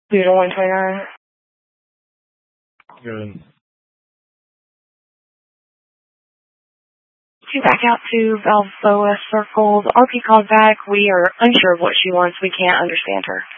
Buda 129. Good. To back out to Balboa Circle, the RP called back. We are unsure of what she wants. We can't understand her.